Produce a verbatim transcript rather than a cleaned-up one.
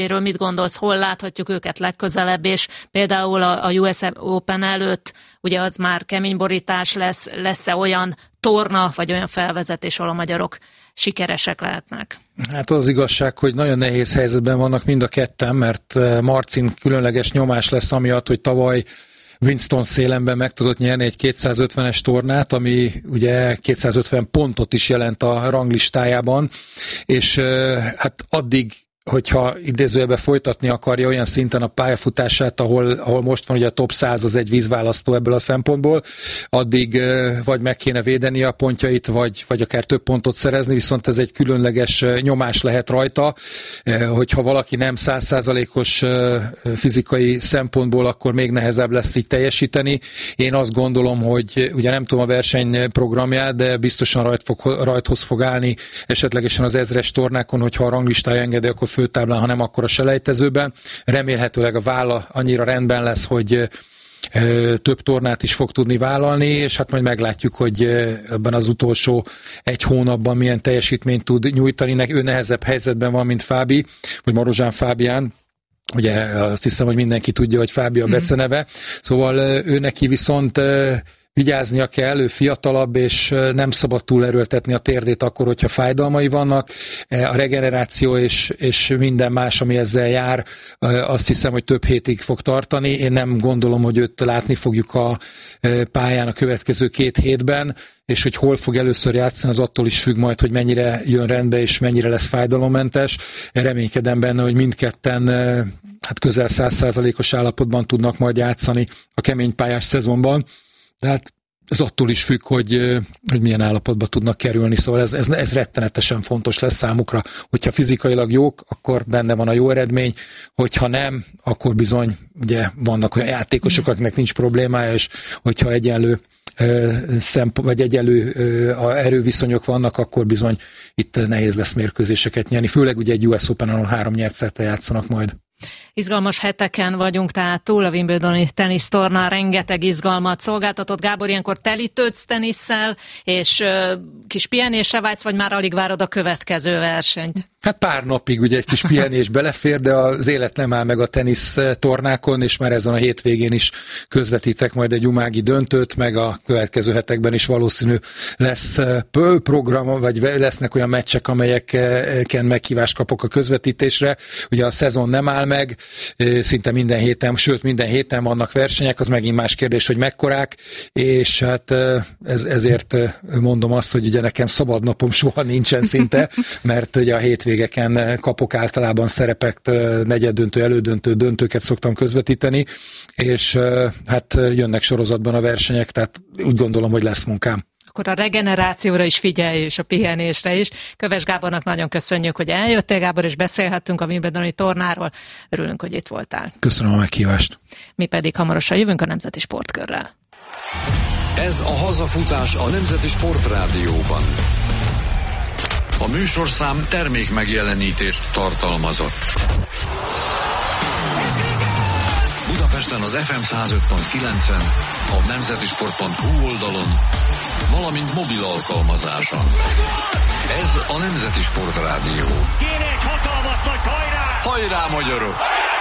Mit gondolsz, hol láthatjuk őket legközelebb, és például a, a U S Open előtt, ugye az már kemény borítás lesz, lesz-e olyan torna, vagy olyan felvezetés, ahol a magyarok sikeresek lehetnek? Hát az igazság, hogy nagyon nehéz helyzetben vannak mind a ketten, mert Marcin különleges nyomás lesz amiatt, hogy tavaly Winston-Salemben meg tudott nyerni egy kétszázötvenes tornát, ami ugye kétszázötven pontot is jelent a ranglistájában, és hát addig, hogyha idézőjelben folytatni akarja olyan szinten a pályafutását, ahol, ahol most van ugye a top száz, az egy vízválasztó ebből a szempontból, addig vagy meg kéne védeni a pontjait, vagy, vagy akár több pontot szerezni, viszont ez egy különleges nyomás lehet rajta, hogyha valaki nem száz százalékos fizikai szempontból, akkor még nehezebb lesz így teljesíteni. Én azt gondolom, hogy ugye nem tudom a versenyprogramját, de biztosan rajt fog, rajthoz fog állni, esetlegesen az ezres tornákon, hogyha a ranglistája engedi, akkor főtáblán, ha nem, akkor a selejtezőben. Remélhetőleg a válla annyira rendben lesz, hogy több tornát is fog tudni vállalni, és hát majd meglátjuk, hogy ebben az utolsó egy hónapban milyen teljesítményt tud nyújtani. Ő nehezebb helyzetben van, mint Fábi, vagy Marozsán Fábián. Ugye azt hiszem, hogy mindenki tudja, hogy Fábi a beceneve. Szóval ő neki viszont vigyáznia kell, ő fiatalabb, és nem szabad túlerőltetni a térdét akkor, hogyha fájdalmai vannak. A regeneráció és, és minden más, ami ezzel jár, azt hiszem, hogy több hétig fog tartani. Én nem gondolom, hogy őt látni fogjuk a pályán a következő két hétben, és hogy hol fog először játszani, az attól is függ majd, hogy mennyire jön rendbe, és mennyire lesz fájdalommentes. Reménykedem benne, hogy mindketten hát közel száz százalékos állapotban tudnak majd játszani a keménypályás szezonban. Tehát ez attól is függ, hogy, hogy milyen állapotba tudnak kerülni, szóval ez, ez, ez rettenetesen fontos lesz számukra. Hogyha fizikailag jók, akkor benne van a jó eredmény, hogyha nem, akkor bizony ugye vannak olyan játékosok, akiknek nincs problémája, és hogyha egyenlő szempont, vagy egyenlő erőviszonyok vannak, akkor bizony itt nehéz lesz mérkőzéseket nyerni, főleg ugye egy U S Open, ahol három nyert szettre játszanak majd. Izgalmas heteken vagyunk, tehát túl a Wimbledoni tenisztornán rengeteg izgalmat szolgáltatott. Gábor, ilyenkor telítődsz tenisszel, és uh, kis pihenésre vágysz, vagy már alig várod a következő versenyt? Hát pár napig ugye egy kis pihenés belefér, de az élet nem áll meg a tenisz tornákon, és már ezen a hétvégén is közvetítek majd egy umági döntőt, meg a következő hetekben is valószínű lesz program, vagy lesznek olyan meccsek, amelyeken meghívást kapok a közvetítésre. Ugye a szezon nem áll meg, szinte minden héten, sőt minden héten vannak versenyek, az megint más kérdés, hogy mekkorák, és hát ez, ezért mondom azt, hogy ugye nekem szabad napom soha nincsen szinte, mert ugye a hétvégeken kapok általában szerepet, negyeddöntő, elődöntő, döntőket szoktam közvetíteni, és hát jönnek sorozatban a versenyek, tehát úgy gondolom, hogy lesz munkám. Akkor a regenerációra is figyelj, és a pihenésre is. Köves Gábornak nagyon köszönjük, hogy eljöttél, Gábor, és beszélhettünk a Wimbledoni tornáról. Örülünk, hogy itt voltál. Köszönöm a meghívást. Mi pedig hamarosan jövünk a Nemzeti Sportkörrel. Ez a hazafutás a Nemzeti Sportrádióban. A műsorszám termék megjelenítést tartalmazott. Budapesten az ef em száz öt pont kilencen, a nemzetisport pont hu oldalon, valamint mobil alkalmazáson. Ez a Nemzeti Sportrádió. Kéne egy hatalmas nagy hajrá! Hajrá, magyarok!